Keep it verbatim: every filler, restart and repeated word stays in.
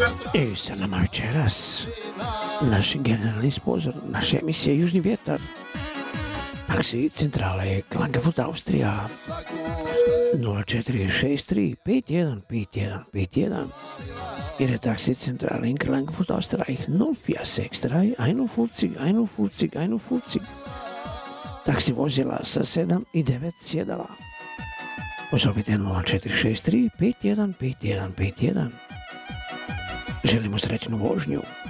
I sa nama večeras naš generalni sponzor naše emisije Južni vjetar, taksi centrale Klagenfurt Austrija nula četiri šest tri pet jedan pet jedan pet jedan. Ihre Taxizentrale in Klagenfurt Österreich null vier sechs drei einundfünfzig einundfünfzig einundfünfzig. Taksi vozila sa sedam i devet sjedala. Pozovite nula četiri šest tri pet jedan pet jedan pet jedan. Želimo srećnu vožnju.